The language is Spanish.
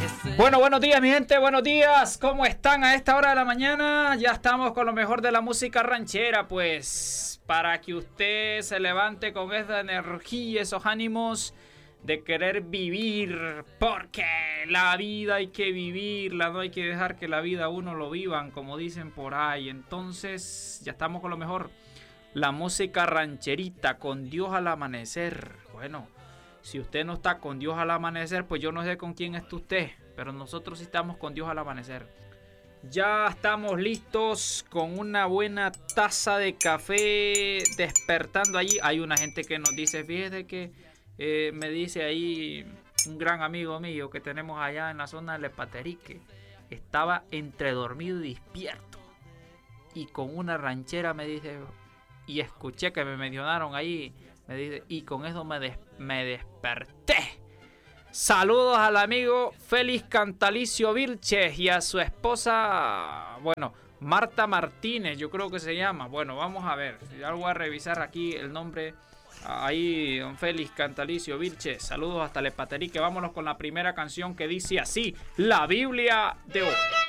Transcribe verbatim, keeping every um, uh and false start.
Bueno, buenos días, mi gente, buenos días. ¿Cómo están a esta hora de la mañana? Ya estamos con lo mejor de la música ranchera, pues, para que usted se levante con esa energía, esos ánimos de querer vivir, porque la vida hay que vivirla, no hay que dejar que la vida uno lo vivan, como dicen por ahí. Entonces, ya estamos con lo mejor. La música rancherita, con Dios al amanecer. Bueno, si usted no está con Dios al amanecer, pues yo no sé con quién está usted, pero nosotros sí estamos con Dios al amanecer. Ya estamos listos con una buena taza de café, despertando allí. Hay una gente que nos dice, fíjese que eh, me dice ahí un gran amigo mío que tenemos allá en la zona del Lepaterí, que estaba entre dormido y despierto. Y con una ranchera me dice, y escuché que me mencionaron ahí, me dice, y con eso me, des, me desperté. Saludos al amigo Félix Cantalicio Vilches y a su esposa, bueno, Marta Martínez, yo creo que se llama. Bueno, vamos a ver, ya voy a revisar aquí el nombre. Ahí, don Félix Cantalicio Vilches, saludos hasta Lepaterí, que vámonos con la primera canción que dice así, la Biblia de hoy.